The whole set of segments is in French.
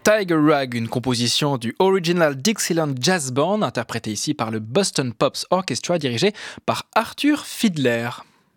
Tiger Rag, une composition du Original Dixieland Jazz Band, interprétée ici par le Boston Pops Orchestra, dirigé par Arthur Fiedler.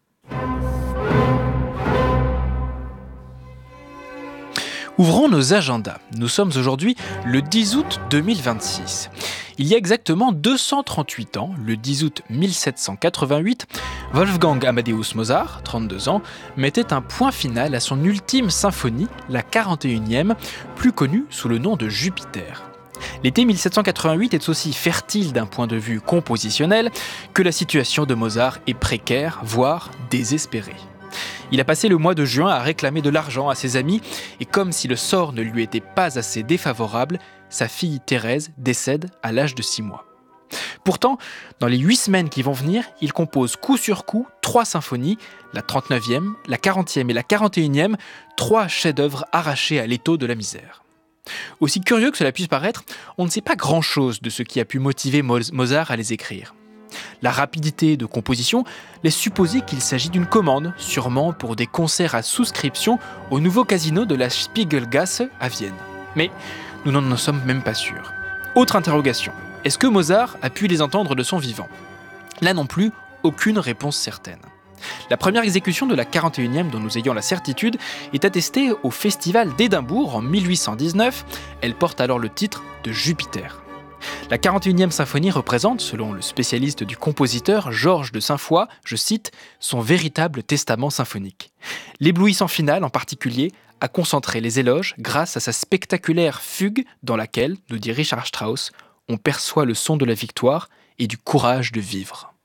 Ouvrons nos agendas. Nous sommes aujourd'hui le 10 août 2026. Il y a exactement 238 ans, le 10 août 1788, Wolfgang Amadeus Mozart, 32 ans, mettait un point final à son ultime symphonie, la 41e, plus connue sous le nom de Jupiter. L'été 1788 est aussi fertile d'un point de vue compositionnel que la situation de Mozart est précaire, voire désespérée. Il a passé le mois de juin à réclamer de l'argent à ses amis et comme si le sort ne lui était pas assez défavorable, sa fille Thérèse décède à l'âge de 6 mois. Pourtant, dans les 8 semaines qui vont venir, il compose coup sur coup 3 symphonies, la 39e, la 40e et la 41e, 3 chefs-d'œuvre arrachés à l'étau de la misère. Aussi curieux que cela puisse paraître, on ne sait pas grand-chose de ce qui a pu motiver Mozart à les écrire. La rapidité de composition laisse supposer qu'il s'agit d'une commande, sûrement pour des concerts à souscription au nouveau casino de la Spiegelgasse à Vienne. Mais nous n'en sommes même pas sûrs. Autre interrogation, est-ce que Mozart a pu les entendre de son vivant ? Là non plus, aucune réponse certaine. La première exécution de la 41e dont nous ayons la certitude est attestée au Festival d'Édimbourg en 1819. Elle porte alors le titre de Jupiter. La 41e symphonie représente, selon le spécialiste du compositeur Georges de Saint-Foy, je cite, son véritable testament symphonique. L'éblouissant final, en particulier, a concentré les éloges grâce à sa spectaculaire fugue dans laquelle, nous dit Richard Strauss, on perçoit le son de la victoire et du courage de vivre.